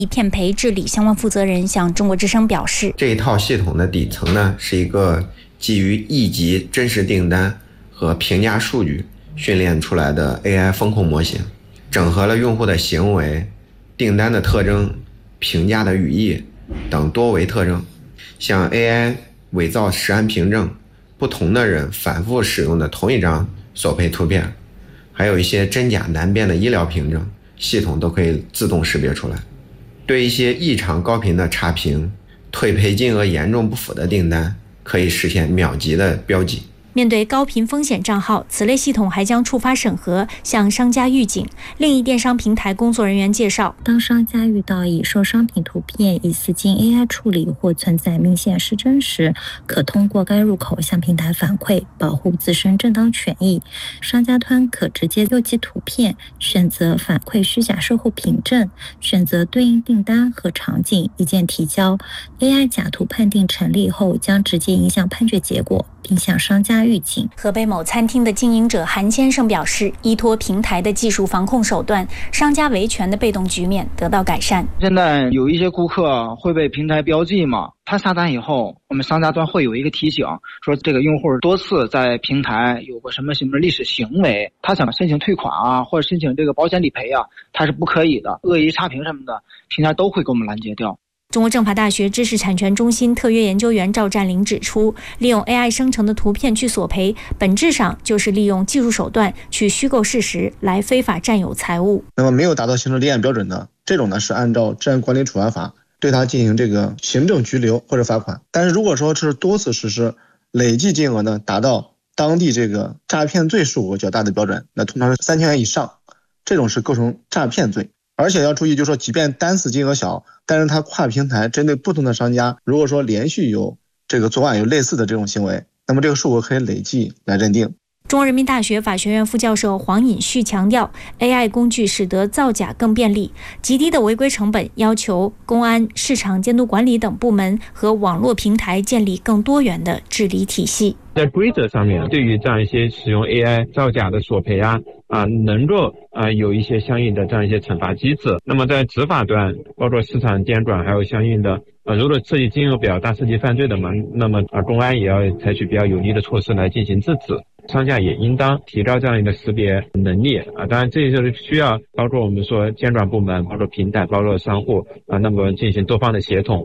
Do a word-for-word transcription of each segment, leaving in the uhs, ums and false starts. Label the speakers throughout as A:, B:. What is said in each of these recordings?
A: 片培治理相关负责人向中国之声表示，
B: 这一套系统的底层呢，是一个基于亿级真实订单和评价数据训练出来的 A I 风控模型，整合了用户的行为、订单的特征、评价的语义等多维特征，像 A I 伪造实案凭证、不同的人反复使用的同一张索赔图片，还有一些真假难辨的医疗凭证，系统都可以自动识别出来。对一些异常高频的差评、退赔金额严重不符的订单，可以实现秒级的标记。
A: 面对高频风险账号，此类系统还将触发审核，向商家预警。另一电商平台工作人员介绍，
C: 当商家遇到已售商品图片疑似经 A I 处理或存在明显失真时，可通过该入口向平台反馈，保护自身正当权益。商家端可直接邮寄图片，选择反馈虚假售后凭证，选择对应订单和场景，一键提交。A I 假图判定成立后，将直接影响判决结果，并向商家预警。
A: 河北某餐厅的经营者韩先生表示，依托平台的技术防控手段，商家维权的被动局面得到改善。
D: 现在有一些顾客会被平台标记嘛，他下单以后，我们商家端会有一个提醒，说这个用户多次在平台有过什么什么历史行为，他想申请退款啊，或者申请这个保险理赔啊，他是不可以的，恶意差评什么的，平台都会给我们拦截掉。
A: 中国政法大学知识产权中心特约研究员赵占林指出，利用 A I 生成的图片去索赔，本质上就是利用技术手段去虚构事实，来非法占有财物。
E: 那么没有达到行政立案标准的这种呢，是按照治安管理处罚法对他进行这个行政拘留或者罚款。但是如果说是多次实施，累计金额呢达到当地这个诈骗罪数额较大的标准，那通常是三千元以上，这种是构成诈骗罪。而且要注意，就是说即便单次金额小，但是它跨平台针对不同的商家，如果说连续有这个作案有类似的这种行为，那么这个数额可以累计来认定。
A: 中国人民大学法学院副教授黄尹旭强调， A I 工具使得造假更便利，极低的违规成本要求公安、市场监督管理等部门和网络平台建立更多元的治理体系。
F: 在规则上面，对于这样一些使用 A I 造假的索赔啊啊，能够啊有一些相应的这样一些惩罚机制。那么在执法端，包括市场监管，还有相应的呃，如果涉及金额比较大、涉及犯罪的嘛，那么啊公安也要采取比较有力的措施来进行制止。商家也应当提高这样一个识别能力啊，当然这就是需要包括我们说监管部门、包括平台、包括商户啊，那么进行多方的协同。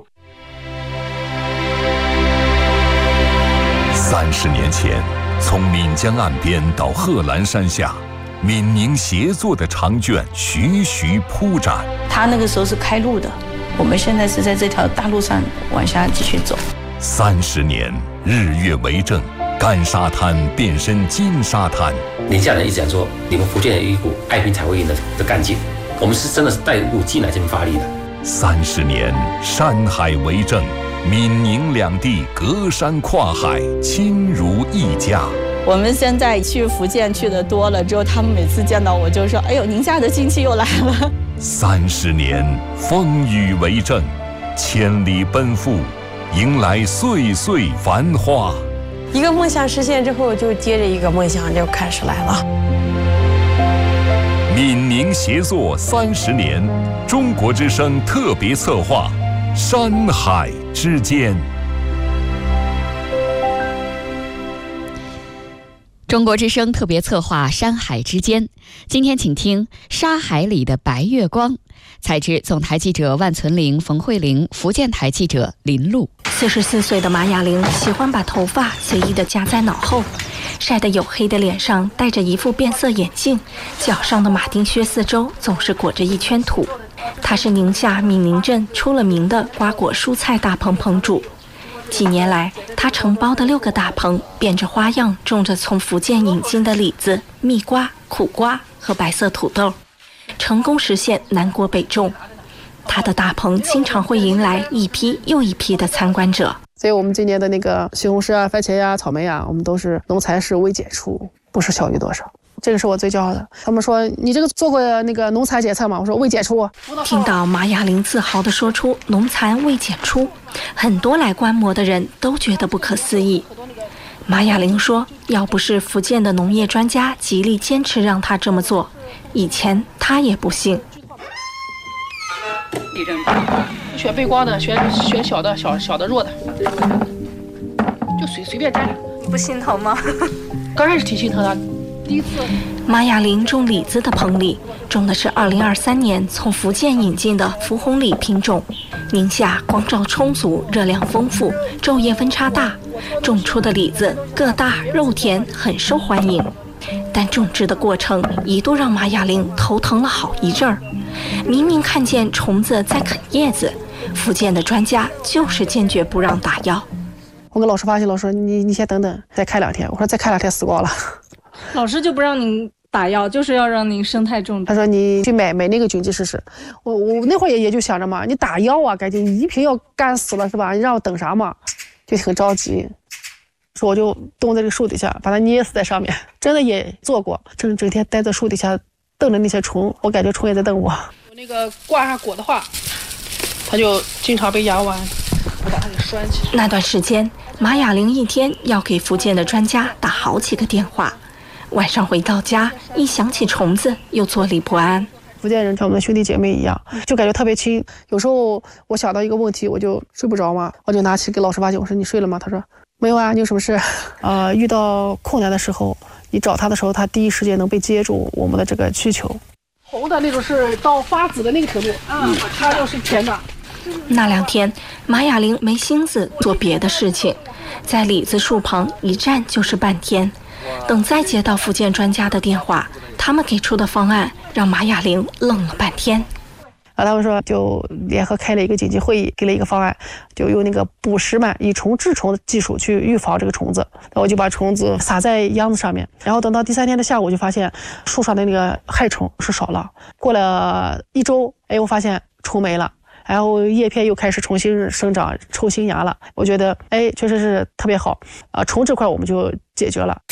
G: 三十年前，从岷江岸边到贺兰山下，闽宁协作的长卷徐徐铺展。
H: 他那个时候是开路的，我们现在是在这条大路上往下继续走。
G: 三十年，日月为证。干沙滩变身金沙滩，
I: 宁夏人一直讲说，你们福建有一股爱拼才会赢的的干劲，我们是真的是带入进来这边发力的。
G: 三十年，山海为证，闽宁两地隔山跨海，亲如一家。
H: 我们现在去福建去的多了之后，他们每次见到我就说：“哎呦，宁夏的亲戚又来了。”
G: 三十年，风雨为证，千里奔赴，迎来岁岁繁花。
J: 一个梦想实现之后，就接着一个梦想就开始来了。
G: 闽宁协作三十年，中国之声特别策划《山海之间》。
K: 中国之声特别策划《山海之间》，今天请听《沙海里的白月光》，采制总台记者万存玲、冯慧玲，福建台记者林璐。
L: 四十四岁的马雅玲喜欢把头发随意地夹在脑后，晒得黝黑的脸上戴着一副变色眼镜，脚上的马丁靴四周总是裹着一圈土。她是宁夏闽宁镇出了名的瓜果蔬菜大棚棚主。几年来，他承包的六个大棚变着花样种着从福建引进的李子、蜜瓜、苦瓜和白色土豆，成功实现南国北种。他的大棚经常会迎来一批又一批的参观者。
M: 所以我们今年的那个西红柿啊、番茄啊、草莓啊，我们都是农残是未检出，不是小于多少。这个是我最骄傲的。他们说你这个做过那个农残检测吗？我说未检出。
L: 听到马雅玲自豪地说出农残未检出，很多来观摩的人都觉得不可思议。马雅玲说，要不是福建的农业专家极力坚持让她这么做，以前她也不信。
M: 地震选背光的，选选小的，小小的弱的，就随随便摘。
L: 你不心疼吗？
M: 刚开始挺心疼的，第一次。
L: 马雅玲种李子的棚里种的是二零二三年从福建引进的福红李品种，宁夏光照充足，热量丰富，昼夜温差大，种出的李子个大肉甜，很受欢迎。但种植的过程一度让马雅玲头疼了好一阵儿。明明看见虫子在啃叶子，福建的专家就是坚决不让打药。
M: 我跟老师发现，老师你你先等等，再开两天。我说再开两天死光了。
N: 老师就不让您打药，就是要让您生态种植。
M: 他说你去买买那个菌剂试试。我我那会儿也也就想着嘛，你打药啊，赶紧你一瓶药干死了是吧？你让我等啥嘛？就挺着急。说我就冻在这个树底下，把它捏死在上面，真的也做过，整整天待在树底下瞪着那些虫，我感觉虫也在瞪我。我那个挂上果的话，它就经常被压弯，我把它给拴起来。
L: 那段时间，马雅玲一天要给福建的专家打好几个电话，晚上回到家，一想起虫子，又坐立不安。
M: 福建人像我们的兄弟姐妹一样，就感觉特别亲。有时候我想到一个问题，我就睡不着嘛，我就拿起给老师发信，我说你睡了吗？他说没有啊，你有什么事？呃，遇到困难的时候，你找他的时候，他第一时间能被接住我们的这个需求。红的那种是到发紫的那个程度，嗯，它就是甜的。
L: 那两天，马雅玲没心思做别的事情，在李子树旁一站就是半天。等再接到福建专家的电话，他们给出的方案让马雅玲愣了半天。
M: 啊，他们说就联合开了一个紧急会议，给了一个方案，就用那个捕食螨以虫治虫的技术去预防这个虫子。然后我就把虫子撒在秧子上面，然后等到第三天的下午，就发现树上的那个害虫是少了。过了一周，哎，我发现虫没了，然后叶片又开始重新生长，抽新芽了。我觉得，哎，确实是特别好啊，虫这块我们就解决了。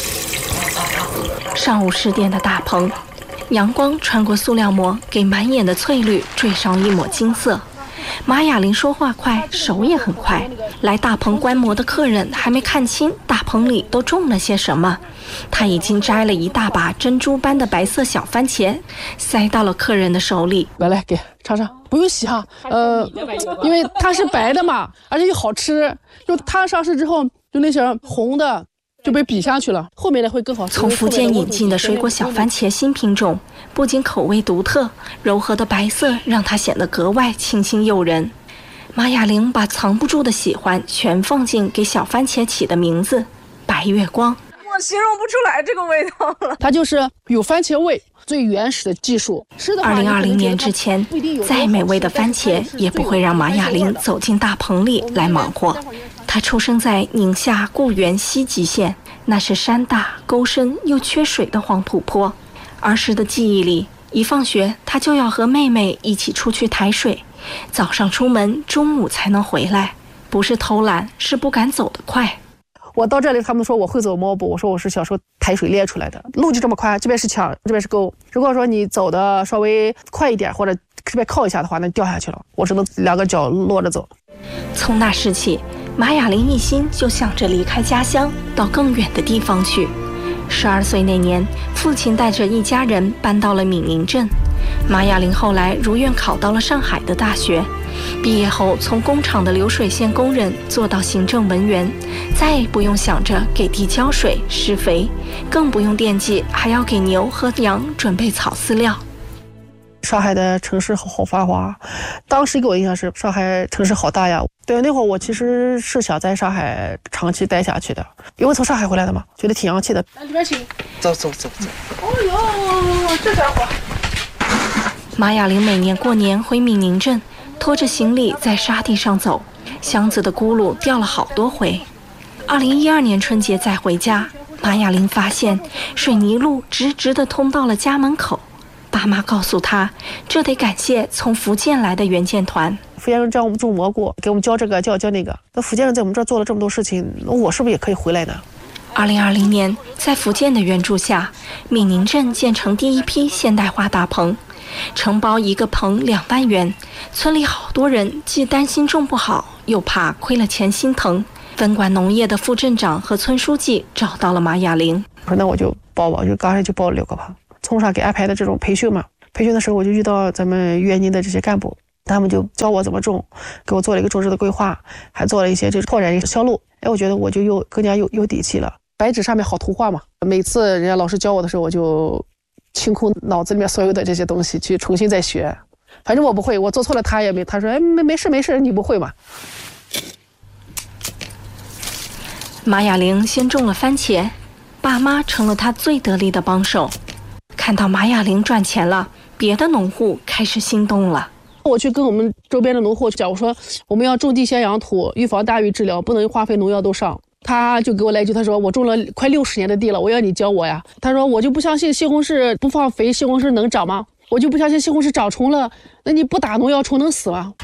L: 上午十点的大棚。阳光穿过塑料膜，给满眼的翠绿缀上一抹金色。马雅玲说话快，手也很快。来大棚观摩的客人还没看清大棚里都种了些什么，她已经摘了一大把珍珠般的白色小番茄，塞到了客人的手里。
M: 来来，给尝尝，不用洗哈，呃，因为它是白的嘛，而且又好吃。就它上市之后，就那些红的。就被比下去了，后面的会更好吃。
L: 从福建引进的水果小番茄新品种，不仅口味独特，柔和的白色让它显得格外清新诱人。马雅玲把藏不住的喜欢全放进给小番茄起的名字“白月光”。
N: 我形容不出来这个味道了。
M: 它就是有番茄味，最原始的技术。
L: 二零二零年之前，再美味的番茄也不会让马雅玲走进大棚里来忙活。他出生在宁夏固原西极县，那是山大沟深又缺水的黄土坡。儿时的记忆里，一放学他就要和妹妹一起出去抬水，早上出门，中午才能回来。不是偷懒，是不敢走得快。
M: 我到这里，他们说我会走猫步，我说我是小时候抬水练出来的。路就这么宽，这边是墙，这边是沟。如果说你走的稍微快一点，或者这边靠一下的话，那掉下去了。我只能两个脚落着走。
L: 从那时起，马雅玲一心就想着离开家乡，到更远的地方去。十二岁那年，父亲带着一家人搬到了闽宁镇。马雅玲后来如愿考到了上海的大学，毕业后从工厂的流水线工人做到行政文员，再也不用想着给地浇水施肥，更不用惦记还要给牛和羊准备草饲料。
M: 上海的城市好好繁华，当时给我印象是上海城市好大呀。对，那会儿我其实是想在上海长期待下去的，因为从上海回来的嘛，觉得挺洋气的。来里边请，
E: 走走走走。
M: 哦呦，这家伙！
L: 马雅玲每年过年回闽宁镇，拖着行李在沙地上走，箱子的轱辘掉了好多回。二零一二年春节再回家，马雅玲发现水泥路直直地通到了家门口。爸妈告诉他，这得感谢从福建来的援建团。
M: 福建人教我们种蘑菇，给我们教这个教教那个。那福建人在我们这儿做了这么多事情，我是不是也可以回来呢？
L: 二零二零年，在福建的援助下，闽宁镇建成第一批现代化大棚，承包一个棚两万元。村里好多人既担心种不好，又怕亏了钱心疼。分管农业的副镇长和村书记找到了马雅玲，
M: 我说那我就报吧，就刚才就报了六个棚。从上给安排的这种培训嘛，培训的时候我就遇到咱们援宁的这些干部， 他们就教我怎么种，给我做了一个种植的规划，还做了一些这拓展销路。哎，我觉得我就又更加有有底气了。白纸上面好图画嘛，每次人家老师教我的时候，我就清空脑子里面所有的这些东西，去重新再学。反正我不会，我做错了他也没，他说哎没没事没事，你不会嘛。
L: 马雅玲先种了番茄，爸妈成了她最得力的帮手。看到马雅玲赚钱了，别的农户开始心动了。
M: 我去跟我们周边的农户讲，我说我们要种地先养土，预防大雨治疗，不能化肥农药都上。他就给我来一句，他说我种了快六十年的地了，我要你教我呀。他说我就不相信西红柿不放肥西红柿能长吗？我就不相信西红柿长虫了，那你不打农药虫能死吗？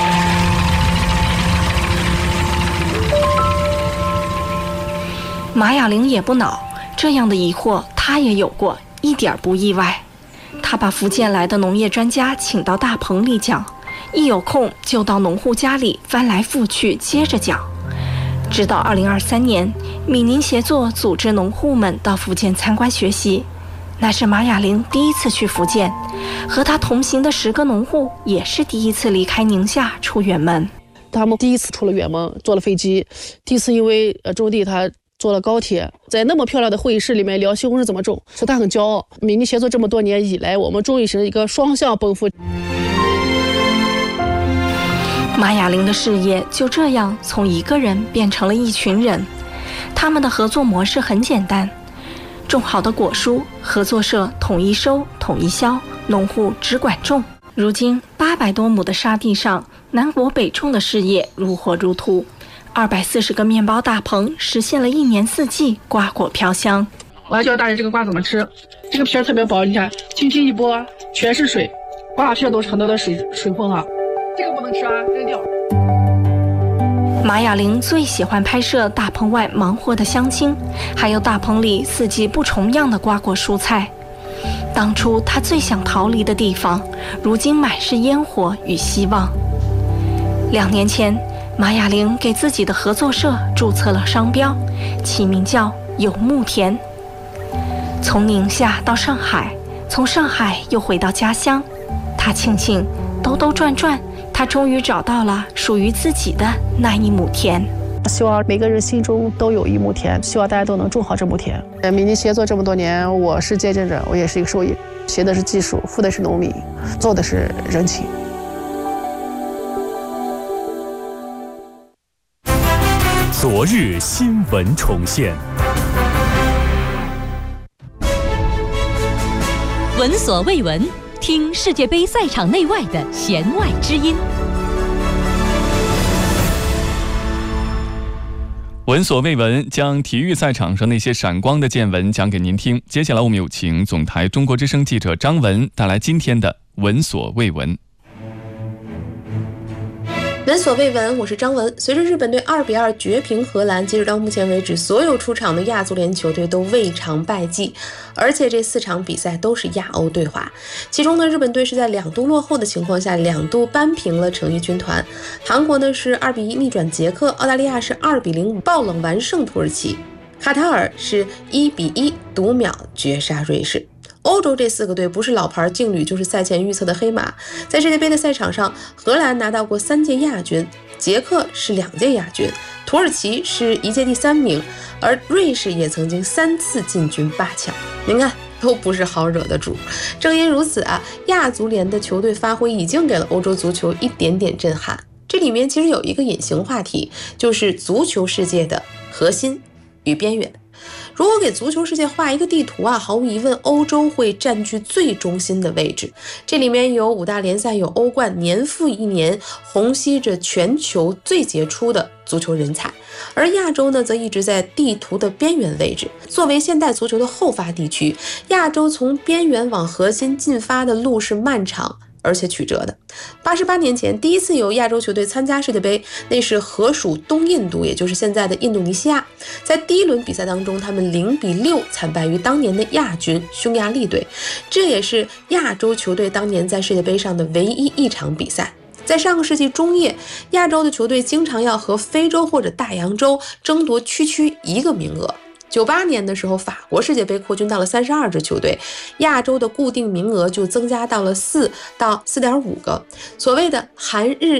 L: 马雅玲也不恼，这样的疑惑她也有过，一点不意外。她把福建来的农业专家请到大棚里讲，一有空就到农户家里翻来覆去接着讲。直到二零二三年，闽宁协作组织农户们到福建参观学习，那是马雅玲第一次去福建，和她同行的十个农户也是第一次离开宁夏出远门。
M: 他们第一次出了远门，坐了飞机，第一次因为呃种地他坐了高铁，在那么漂亮的会议室里面聊西红柿怎么种，说他很骄傲。闽宁协作这么多年以来，我们终于是一个双向奔赴。
L: 马雅玲的事业就这样从一个人变成了一群人。他们的合作模式很简单，种好的果蔬，合作社统一收统一销，农户只管种。如今八百多亩的沙地上，南国北种的事业如火如荼。二百四十个面包大棚实现了一年四季瓜果飘香。
M: 我要教大人这个瓜怎么吃，这个皮儿特别薄，你看轻轻一剥全是水，瓜皮都是很多的水水分啊，这个不能吃啊，扔掉。
L: 马雅玲最喜欢拍摄大棚外忙活的乡亲，还有大棚里四季不重样的瓜果蔬菜。当初她最想逃离的地方，如今满是烟火与希望。两年前，马雅玲给自己的合作社注册了商标，起名叫有牧田。从宁夏到上海，从上海又回到家乡，她庆幸兜兜转转，她终于找到了属于自己的那一亩田。
M: 希望每个人心中都有一亩田，希望大家都能种好这亩田。闽宁协作这么多年，我是见证者，我也是一个受益，学的是技术，付的是农民，做的是人情。
O: 昨日新闻重现，
P: 闻所未闻，听世界杯赛场内外的弦外之音。
Q: 闻所未闻，将体育赛场上那些闪光的见闻讲给您听。接下来我们有请总台中国之声记者张文带来今天的闻所未闻。
R: 闻所未闻，我是张文。随着日本队二比二绝平荷兰，截止到目前为止，所有出场的亚足联球队都未尝败绩，而且这四场比赛都是亚欧对话。其中呢，日本队是在两度落后的情况下，两度扳平了成衣军团。韩国呢是二比一逆转捷克，澳大利亚是二比零爆冷完胜土耳其，卡塔尔是一比一独秒绝杀瑞士。欧洲这四个队不是老牌劲旅，就是赛前预测的黑马。在世界杯的赛场上，荷兰拿到过三届亚军，捷克是两届亚军，土耳其是一届第三名，而瑞士也曾经三次进军八强。您看，都不是好惹的主。正因如此啊，亚足联的球队发挥已经给了欧洲足球一点点震撼。这里面其实有一个隐形话题，就是足球世界的核心与边缘。如果给足球世界画一个地图啊，毫无疑问，欧洲会占据最中心的位置。这里面有五大联赛，有欧冠，年复一年虹吸着全球最杰出的足球人才。而亚洲呢，则一直在地图的边缘位置。作为现代足球的后发地区，亚洲从边缘往核心进发的路是漫长而且曲折的。八十八年前，第一次有亚洲球队参加世界杯，那是荷属东印度，也就是现在的印度尼西亚。在第一轮比赛当中，他们零比六惨败于当年的亚军匈牙利队，这也是亚洲球队当年在世界杯上的唯一一场比赛。在上个世纪中叶，亚洲的球队经常要和非洲或者大洋洲争夺区区一个名额。 九八年的时候，法国世界杯扩军到了三十二支球队，亚洲的固定名额就增加到了四到四点五个。所谓的韩日